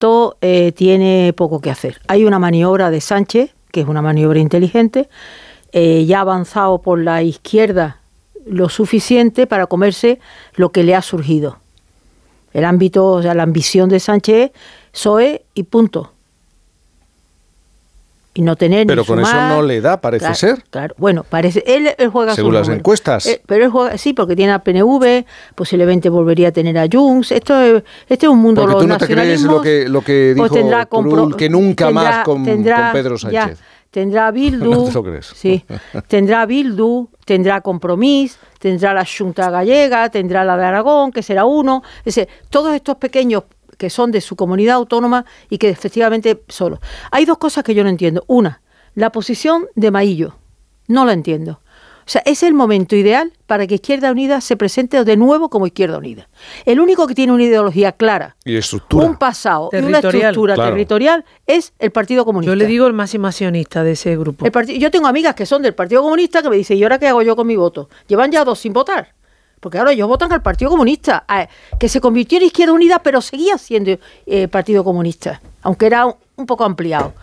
esto tiene poco que hacer. Hay una maniobra de Sánchez, que es una maniobra inteligente, ya ha avanzado por la izquierda lo suficiente para comerse lo que le ha surgido. El ámbito, o sea, la ambición de Sánchez es PSOE y punto. Y no tener pero ni con sumar, eso no le da, parece claro, ser. Claro, bueno, parece, él juega según las encuestas. Pero él juega, sí, porque tiene a PNV, posiblemente volvería a tener a Junts. Este es un mundo de los nacionalismos. Porque tú no te crees lo que dijo Turull, que nunca más con Pedro Sánchez. Tendrá Bildu, no te lo crees. Sí, tendrá Bildu, tendrá Compromís, tendrá la Xunta Gallega, tendrá la de Aragón, que será uno. Es decir, todos estos pequeños que son de su comunidad autónoma y que efectivamente solo. Hay dos cosas que yo no entiendo. Una, la posición de Maillo. No la entiendo. O sea, es el momento ideal para que Izquierda Unida se presente de nuevo como Izquierda Unida. El único que tiene una ideología clara, y estructura, un pasado y una estructura territorial es el Partido Comunista. Yo le digo el máximo accionista de ese grupo. Yo tengo amigas que son del Partido Comunista que me dicen, ¿y ahora qué hago yo con mi voto? Llevan ya 2 sin votar. Porque ahora ellos votan al Partido Comunista, que se convirtió en Izquierda Unida, pero seguía siendo Partido Comunista, aunque era un poco ampliado.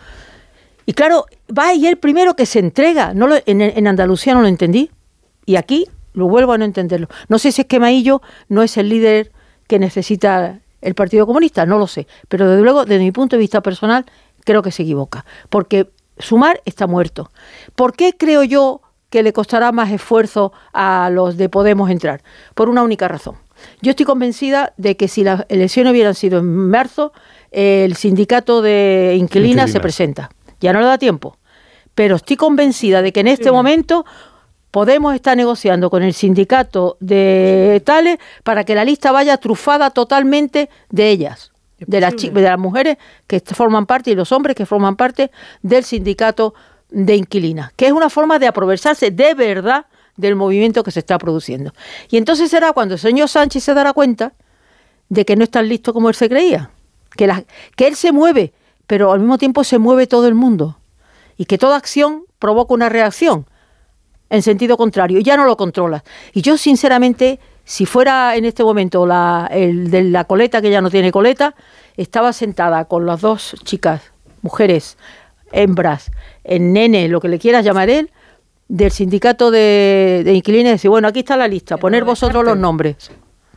Y claro, va y el primero que se entrega. En Andalucía no lo entendí, y aquí lo vuelvo a no entenderlo. No sé si es que Maillo no es el líder que necesita el Partido Comunista, no lo sé. Pero desde luego, desde mi punto de vista personal, creo que se equivoca. Porque Sumar está muerto. ¿Por qué creo yo que le costará más esfuerzo a los de Podemos entrar? Por una única razón. Yo estoy convencida de que si las elecciones hubieran sido en marzo, el sindicato de inquilinas se presenta. Ya no le da tiempo. Pero estoy convencida de que en este momento Podemos estar negociando con el sindicato de tales para que la lista vaya trufada totalmente de ellas. De las mujeres que forman parte y los hombres que forman parte del sindicato de inquilinas, que es una forma de aprovecharse de verdad del movimiento que se está produciendo. Y entonces será cuando el señor Sánchez se dará cuenta de que no es tan listo como él se creía, que él se mueve, pero al mismo tiempo se mueve todo el mundo, y que toda acción provoca una reacción en sentido contrario, y ya no lo controla. Y yo, sinceramente, si fuera en este momento el de la coleta, que ya no tiene coleta, estaba sentada con las 2 chicas, mujeres, hembras, en nene, lo que le quieras llamar él, del sindicato de inquilinos, y decir, bueno, aquí está la lista, poner vosotros los nombres.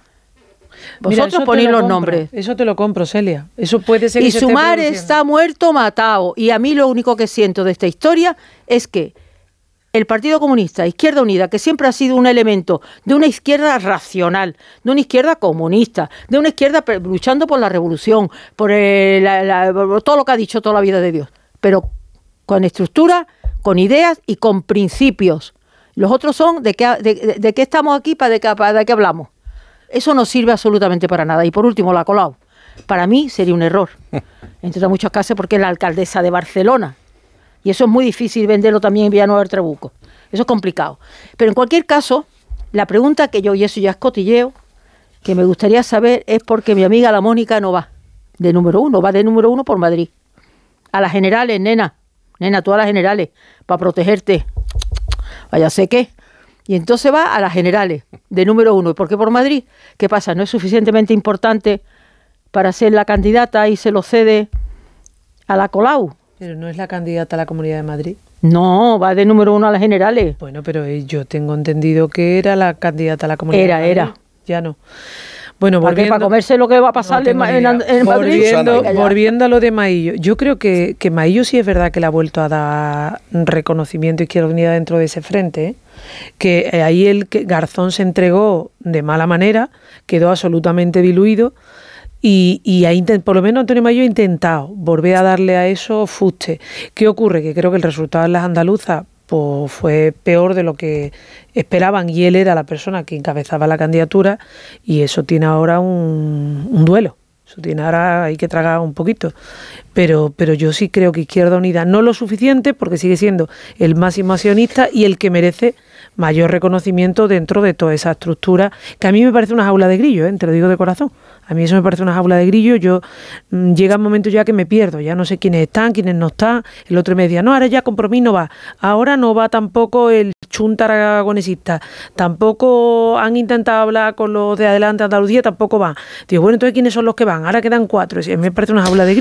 Vosotros ponéis los nombres. Eso te lo compro, Celia. Eso puede ser. Y Sumar está muerto, matado. Y a mí lo único que siento de esta historia es que el Partido Comunista, Izquierda Unida, que siempre ha sido un elemento de una izquierda racional, de una izquierda comunista, de una izquierda luchando por la revolución, por todo lo que ha dicho toda la vida de Dios, pero con estructura, con ideas y con principios. Los otros son de qué estamos aquí, de qué hablamos. Eso no sirve absolutamente para nada. Y por último, la Colau. Para mí sería un error, entre otras muchas casos, porque es la alcaldesa de Barcelona. Y eso es muy difícil venderlo también en Villanueva del Trabuco. Eso es complicado. Pero en cualquier caso, la pregunta que yo, y eso ya es cotilleo, que me gustaría saber es por qué mi amiga la Mónica no va de número 1, va de número 1 por Madrid. A las generales, nena, tú a las generales, para protegerte. Vaya sé qué. Y entonces va a las generales, de número 1. ¿Y por qué por Madrid? ¿Qué pasa? ¿No es suficientemente importante para ser la candidata y se lo cede a la Colau? Pero no es la candidata a la Comunidad de Madrid. No, va de número 1 a las generales. Bueno, pero yo tengo entendido que era la candidata a la Comunidad de Madrid. Era. Ya no. Bueno, para comerse lo que va a pasar en Madrid. Volviendo a lo de Maillo, yo creo que Maillo sí es verdad que le ha vuelto a dar reconocimiento a Izquierda Unida dentro de ese frente, ¿eh? Que ahí Garzón se entregó de mala manera, quedó absolutamente diluido. Y ahí, por lo menos Antonio Maillo ha intentado volver a darle a eso fuste. ¿Qué ocurre? Que creo que el resultado en las andaluzas pues, fue peor de lo que esperaban, y él era la persona que encabezaba la candidatura, y eso tiene ahora un duelo. Eso tiene ahora, hay que tragar un poquito. Pero yo sí creo que Izquierda Unida no lo suficiente, porque sigue siendo el máximo accionista y el que merece mayor reconocimiento dentro de toda esa estructura, que a mí me parece una jaula de grillo, te lo digo de corazón. A mí eso me parece una jaula de grillo. Llega un momento ya que me pierdo, ya no sé quiénes están, quiénes no están. El otro me decía, no, ahora ya Compromís no va, ahora no va tampoco el chunta aragonesista, tampoco han intentado hablar con los de Adelante Andalucía, tampoco van. Digo, bueno, entonces ¿quiénes son los que van? Ahora quedan 4. Y a mí me parece una jaula de grillos.